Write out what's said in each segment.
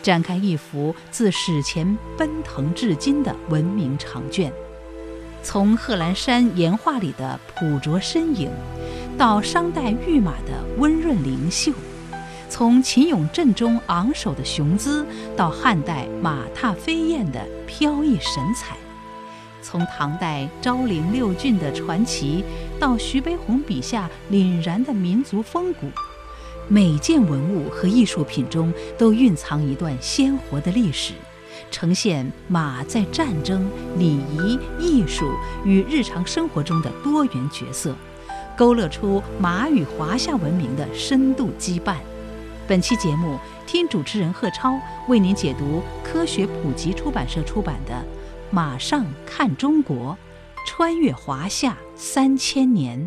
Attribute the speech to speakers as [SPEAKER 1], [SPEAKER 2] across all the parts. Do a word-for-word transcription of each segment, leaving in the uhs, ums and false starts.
[SPEAKER 1] 展开一幅自史前奔腾至今的文明长卷。从贺兰山岩画里的朴拙身影，到商代御马的温润灵秀，从秦俑阵中昂首的雄姿，到汉代马踏飞燕的飘逸神采，从唐代昭陵六骏的传奇，到徐悲鸿笔下凛然的民族风骨，每件文物和艺术品中都蕴藏一段鲜活的历史，呈现马在战争、礼仪、艺术与日常生活中的多元角色，勾勒出马与华夏文明的深度羁绊。本期节目，听主持人贺超为您解读科学普及出版社出版的《马上看中国：穿越华夏三千年》。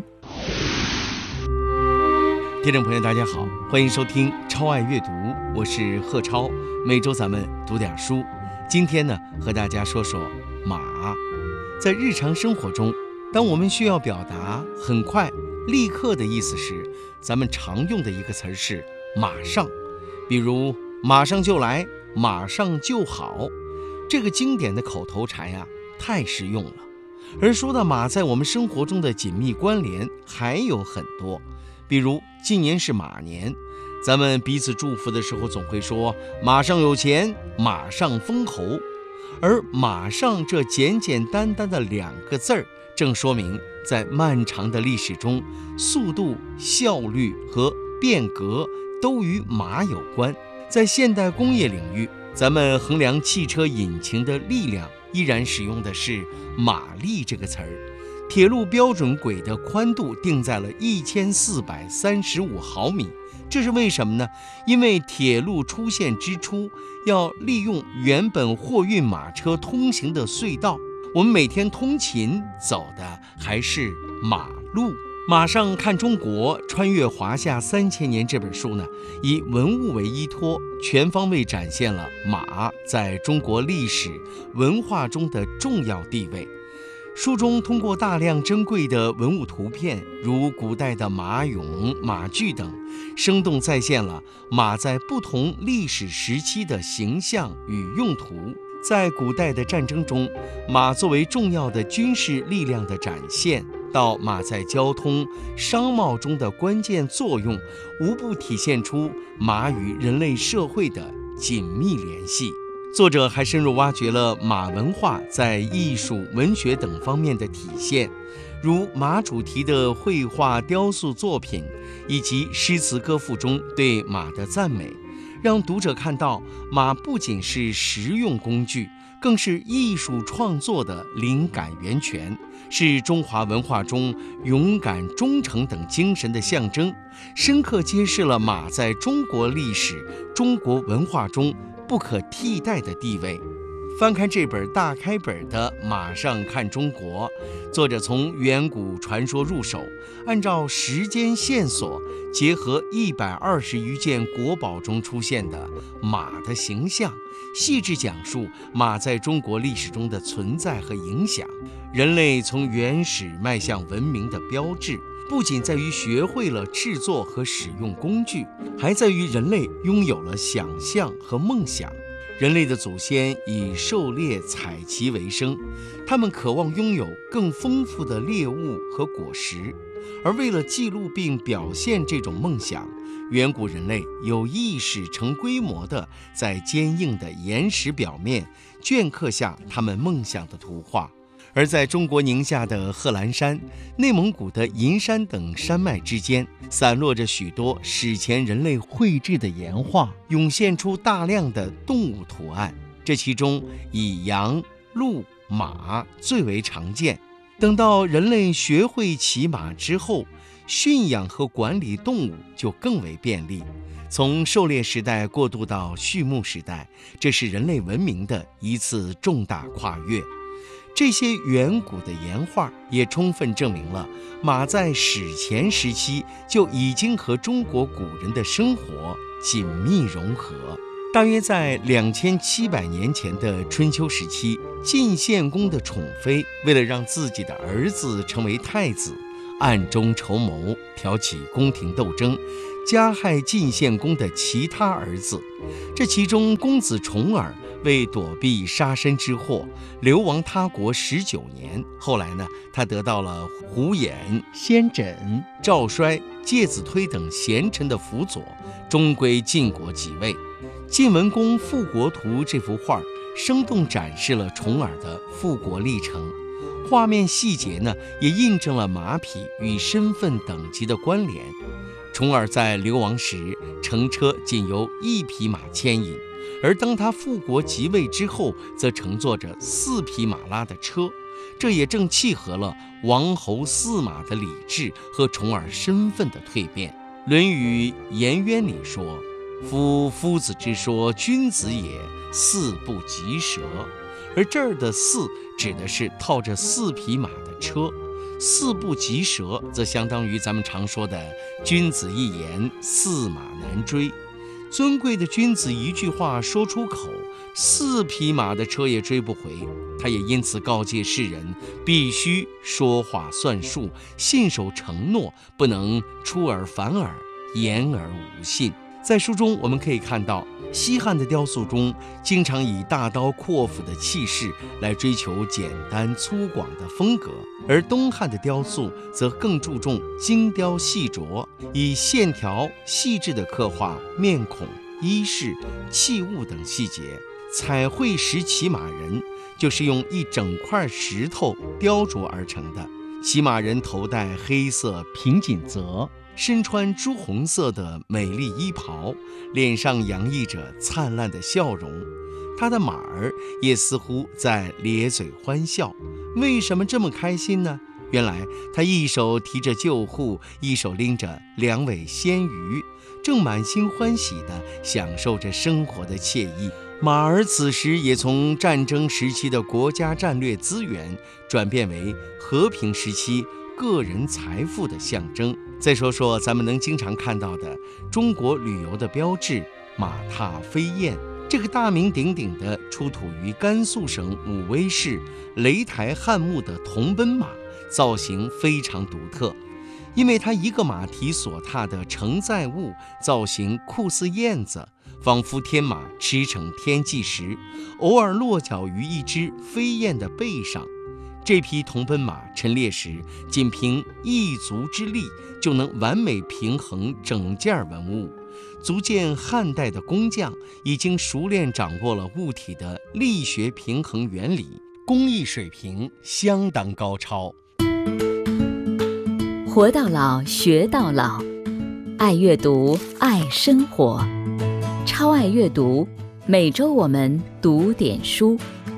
[SPEAKER 2] 听众朋友大家好，欢迎收听超爱阅读，我是贺超，每周咱们读点书。今天呢，和大家说说马。在日常生活中，当我们需要表达很快、立刻的意思时，咱们常用的一个词是马上，比如马上就来，马上就好，这个经典的口头禅呀、啊，太实用了。而说到马在我们生活中的紧密关联还有很多，比如今年是马年，咱们彼此祝福的时候总会说马上有钱，马上封侯。而马上这简简单单的两个字儿，正说明在漫长的历史中，速度、效率和变革都与马有关。在现代工业领域，咱们衡量汽车引擎的力量依然使用的是马力这个词儿。铁路标准轨的宽度定在了一千四百三十五毫米，这是为什么呢？因为铁路出现之初，要利用原本货运马车通行的隧道，我们每天通勤走的还是马路。马上看中国：穿越华夏三千年这本书呢，以文物为依托，全方位展现了马在中国历史文化中的重要地位。书中通过大量珍贵的文物图片，如古代的马俑、马具等，生动再现了马在不同历史时期的形象与用途。在古代的战争中，马作为重要的军事力量的展现，到马在交通、商贸中的关键作用，无不体现出马与人类社会的紧密联系。作者还深入挖掘了马文化在艺术、文学等方面的体现，如马主题的绘画、雕塑作品，以及诗词歌赋中对马的赞美，让读者看到马不仅是实用工具，更是艺术创作的灵感源泉，是中华文化中勇敢、忠诚等精神的象征，深刻揭示了马在中国历史、中国文化中不可替代的地位。翻开这本大开本的《马上看中国》，作者从远古传说入手，按照时间线索，结合一百二十余件国宝中出现的马的形象，细致讲述马在中国历史中的存在和影响。人类从原始迈向文明的标志，不仅在于学会了制作和使用工具，还在于人类拥有了想象和梦想。人类的祖先以狩猎采集为生，他们渴望拥有更丰富的猎物和果实，而为了记录并表现这种梦想，远古人类有意识成规模地在坚硬的岩石表面镌刻下他们梦想的图画。而在中国宁夏的贺兰山、内蒙古的银山等山脉之间，散落着许多史前人类绘制的岩画，涌现出大量的动物图案。这其中以羊、鹿、马最为常见。等到人类学会骑马之后，驯养和管理动物就更为便利。从狩猎时代过渡到畜牧时代，这是人类文明的一次重大跨越。这些远古的岩画也充分证明了马在史前时期就已经和中国古人的生活紧密融合。大约在两千七百年前的春秋时期，晋献公的宠妃为了让自己的儿子成为太子，暗中筹谋，挑起宫廷斗争， 加害晋献公的其他儿子。这其中公子重耳为躲避杀身之祸，流亡他国十九年。后来呢，他得到了胡衍、先轸、赵衰、介子推等贤臣的辅佐，终归晋国即位。《晋文公复国图》这幅画生动展示了重耳的复国历程，画面细节呢，也印证了马匹与身份等级的关联。重耳在流亡时，乘车仅由一匹马牵引，而当他复国即位之后，则乘坐着四匹马拉的车，这也正契合了王侯驷马的礼制和重耳身份的蜕变。《论语颜渊》里说：“夫夫子之说君子也，驷不及蛇。”而这儿的驷指的是套着四匹马的车，驷不及蛇则相当于咱们常说的君子一言，驷马难追。尊贵的君子一句话说出口，四匹马的车也追不回。他也因此告诫世人，必须说话算数，信守承诺，不能出尔反尔，言而无信。在书中我们可以看到，西汉的雕塑中经常以大刀阔斧的气势来追求简单粗犷的风格，而东汉的雕塑则更注重精雕细琢，以线条细致地刻画面孔、衣饰、器物等细节。彩绘石骑马人就是用一整块石头雕琢而成的，骑马人头戴黑色平锦泽，身穿朱红色的美丽衣袍，脸上洋溢着灿烂的笑容。他的马儿也似乎在咧嘴欢笑。为什么这么开心呢？原来他一手提着救护，一手拎着两尾鲜鱼，正满心欢喜地享受着生活的惬意。马儿此时也从战争时期的国家战略资源转变为和平时期个人财富的象征。再说说咱们能经常看到的中国旅游的标志马踏飞燕，这个大名鼎鼎的出土于甘肃省武威市雷台汉墓的铜奔马，造型非常独特，因为它一个马蹄所踏的承载物造型酷似燕子，仿佛天马驰骋天际时，偶尔落脚于一只飞燕的背上。这匹铜奔马陈列时，仅凭一足之力就能完美平衡整件文物，足见汉代的工匠已经熟练掌握了物体的力学平衡原理，工艺水平相当高超。
[SPEAKER 3] 活到老，学到老，爱阅读，爱生活，超爱阅读，每周我们读点书。